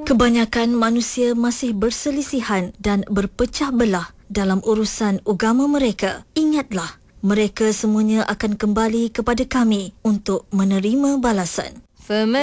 Kebanyakan manusia masih berselisihan dan berpecah belah dalam urusan agama mereka. Ingatlah, mereka semuanya akan kembali kepada kami untuk menerima balasan.